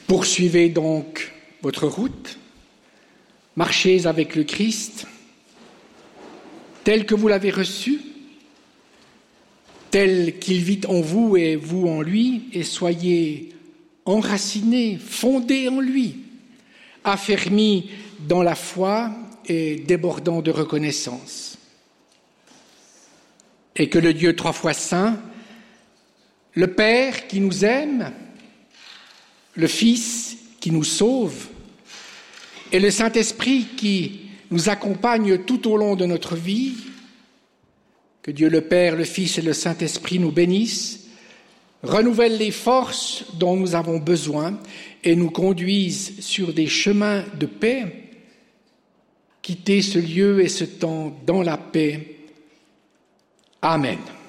Poursuivez donc votre route, marchez avec le Christ, tel que vous l'avez reçu, tel qu'il vit en vous et vous en lui, et soyez enracinés, fondés en lui, affermis dans la foi et débordants de reconnaissance. Et que le Dieu trois fois saint, le Père qui nous aime, le Fils qui nous sauve et le Saint-Esprit qui nous accompagne tout au long de notre vie, que Dieu le Père, le Fils et le Saint-Esprit nous bénissent, renouvellent les forces dont nous avons besoin et nous conduisent sur des chemins de paix. Quittez ce lieu et ce temps dans la paix. Amen.